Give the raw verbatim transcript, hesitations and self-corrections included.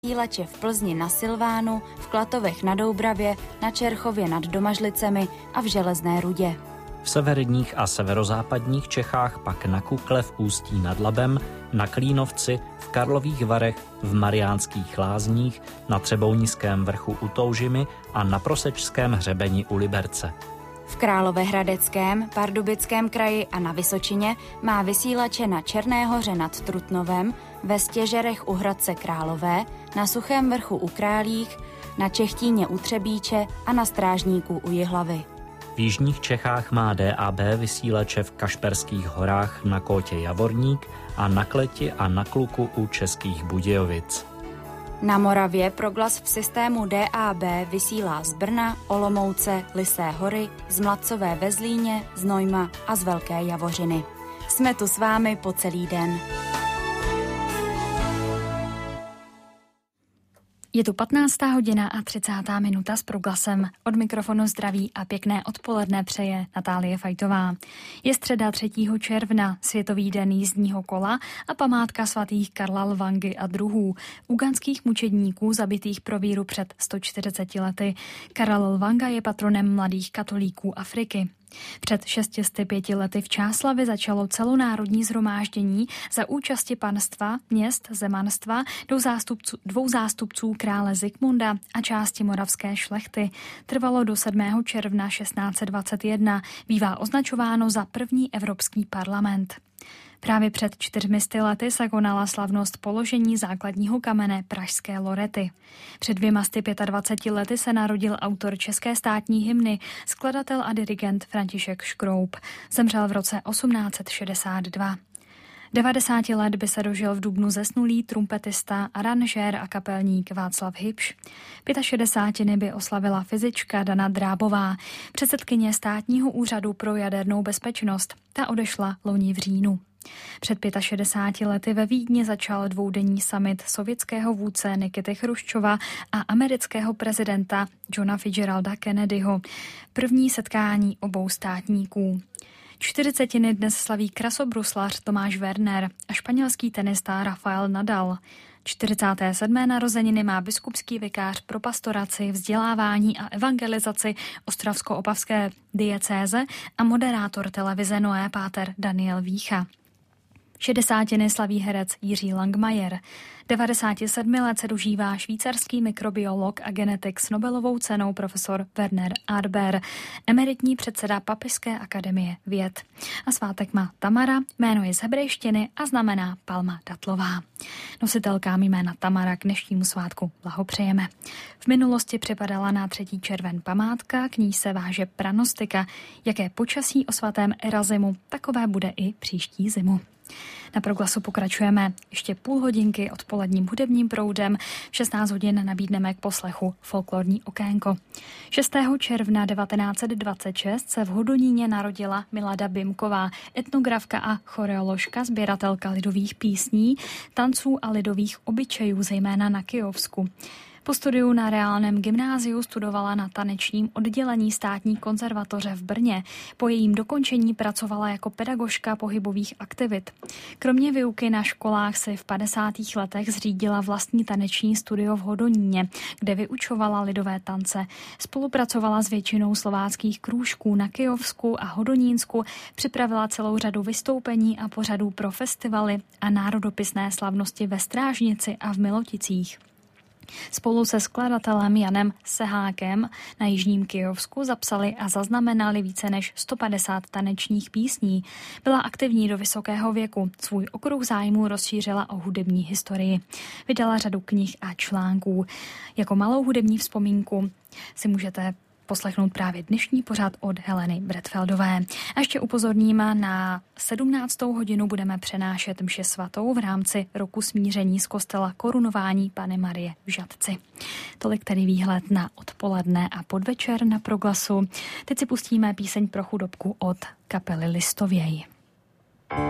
Vysílače v Plzni na Silvánu, v Klatovech na Doubravě, na Čerchově nad Domažlicemi a v Železné Rudě. V severních a severozápadních Čechách pak na Kukle v Ústí nad Labem, na Klínovci, v Karlových Varech, v Mariánských Lázních, na Třebounickém vrchu u Toužimy a na Prosečském hřebeni u Liberce. V Královéhradeckém, Pardubickém kraji a na Vysočině má vysílače na Černé Hoře nad Trutnovem, ve Stěžerech u Hradce Králové, na Suchém vrchu u Králích, na Čechtíně u Třebíče a na Strážníku u Jihlavy. V jižních Čechách má D A B vysílače v Kašperských horách na Kótě Javorník a na Kleti a na Kluku u Českých Budějovic. Na Moravě Proglas v systému D A B vysílá z Brna, Olomouce, Lysé hory, z Mladcové ve Zlíně, z Nojma a z Velké Javořiny. Jsme tu s vámi po celý den. Je tu patnáctá hodina a třicátá minuta s Proglasem. Od mikrofonu zdraví a pěkné odpoledne přeje Natálie Fajtová. Je středa třetího června, Světový den jízdního kola a památka svatých Karla Lvangy a druhů, uganských mučedníků zabitých pro víru před sto čtyřiceti lety. Karel Lvanga je patronem mladých katolíků Afriky. Před šesti sty pěti lety v Čáslavi začalo celonárodní shromáždění za účasti panstva, měst, zemanstva, dvou zástupců, dvou zástupců krále Zikmunda a části moravské šlechty. Trvalo do sedmého června šestnáct set dvacet jedna, bývá označováno za první Evropský parlament. Právě před čtyřmi sty lety se konala slavnost položení základního kamene pražské Lorety. Před dvěma sty pětadvaceti lety se narodil autor české státní hymny, skladatel a dirigent František Škroup. Zemřel v roce osmnáct set šedesát dva. devadesáti let by se dožil v dubnu zesnulý trumpetista, aranžér a kapelník Václav Hybš. Šedesátiny by oslavila fyzička Dana Drábová, předsedkyně státního úřadu pro jadernou bezpečnost. Ta odešla loni v říjnu. Před šedesáti pěti lety ve Vídni začal dvoudenní summit sovětského vůdce Nikity Chruščova a amerického prezidenta Johna Fitzgeralda Kennedyho. První setkání obou státníků. Čtyřicetiny dnes slaví krasobruslař Tomáš Werner a španělský tenista Rafael Nadal. čtyřicáté sedmé narozeniny má biskupský vikář pro pastoraci, vzdělávání a evangelizaci ostravsko-opavské diecéze a moderátor televize Noé páter Daniel Vícha. Šedesátiny slaví herec Jiří Langmajer. devadesáti sedmi let se dožívá švýcarský mikrobiolog a genetik s Nobelovou cenou profesor Werner Arber, emeritní předseda Papežské akademie věd. A svátek má Tamara, jméno je z hebrejštiny a znamená palma datlová. Nositelkám jména Tamara k dnešnímu svátku blahopřejeme. V minulosti připadala na třetí červen památka, k ní se váže pranostika. Jaké počasí o svatém Erazimu, takové bude i příští zimu. Na Proglasu pokračujeme ještě půl hodinky odpoledním hudebním proudem. V šestnáct hodin nabídneme k poslechu folklorní okénko. šestého června devatenáct set dvacet šest se v Hodoníně narodila Milada Bimková, etnografka a choreoložka, sběratelka lidových písní, tanců a lidových obyčejů, zejména na Kyjovsku. Po studiu na reálném gymnáziu studovala na tanečním oddělení státní konzervatoře v Brně. Po jejím dokončení pracovala jako pedagožka pohybových aktivit. Kromě výuky na školách si v padesátých letech zřídila vlastní taneční studio v Hodoníně, kde vyučovala lidové tance. Spolupracovala s většinou slováckých krůžků na Kyjovsku a Hodonínsku, připravila celou řadu vystoupení a pořadů pro festivaly a národopisné slavnosti ve Strážnici a v Miloticích. Spolu se skladatelem Janem Sehákem na jižním Kyjovsku zapsali a zaznamenali více než sto padesát tanečních písní. Byla aktivní do vysokého věku. Svůj okruh zájmů rozšířila o hudební historii. Vydala řadu knih a článků. Jako malou hudební vzpomínku si můžete poslechnout právě dnešní pořad od Heleny Bretfeldové. A ještě upozorním, na sedmnáctou hodinu budeme přenášet mši svatou v rámci roku smíření z kostela Korunování Panny Marie v Žatci. Tolik tedy výhled na odpoledne a podvečer na Proglasu. Teď si pustíme píseň pro chudobku od kapely Listověj.